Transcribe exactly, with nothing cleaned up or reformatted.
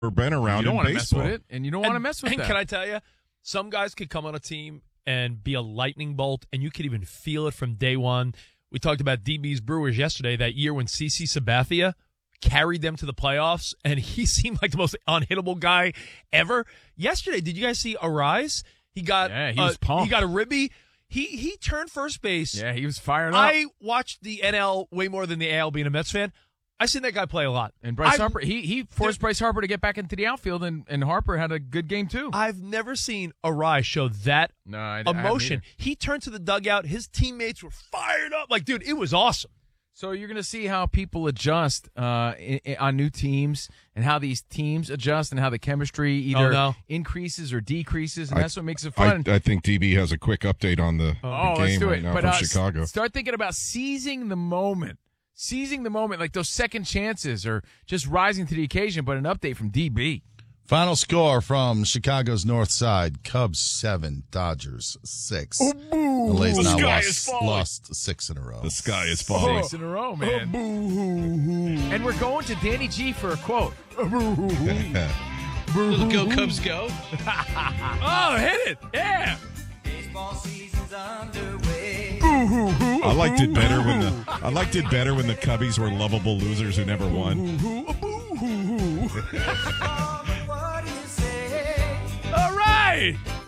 been around You don't in want to baseball. mess with it, and you don't want to mess with and that. Can I tell you, some guys could come on a team and be a lightning bolt, and you could even feel it from day one. We talked about D B's Brewers yesterday, that year when C C Sabathia carried them to the playoffs, and he seemed like the most unhittable guy ever. Yesterday, did you guys see Arise? He got Yeah, he uh, was pumped. He got a ribby. He he turned first base. Yeah, he was fired up. I watched the N L way more than the A L, being a Mets fan. I seen that guy play a lot. And Bryce I've, Harper, he he forced Bryce Harper to get back into the outfield, and, and Harper had a good game too. I've never seen Arise show that No, I, emotion. I He turned to the dugout. His teammates were fired up. Like, dude, it was awesome. So you're going to see how people adjust uh, in, in, on new teams, and how these teams adjust, and how the chemistry either Oh, no. increases or decreases, and I- that's what makes it I, fun. I think D B has a quick update on the, the oh, let's game do right it. now But from uh, Chicago. s- start thinking about seizing the moment. Seizing the moment, like those second chances, or just rising to the occasion. But an update from D B. Final score from Chicago's North Side: Cubs seven, Dodgers six. Oh, The Lays The now sky lost, is falling. lost six in a row. The sky is falling. Six in a row, man. And we're going to Danny G for a quote. Little Go Cubs Go. Oh, hit it. Yeah. Baseball season's underway. I liked it better when the I liked it better when the Cubbies were lovable losers who never won. What do you say? All right.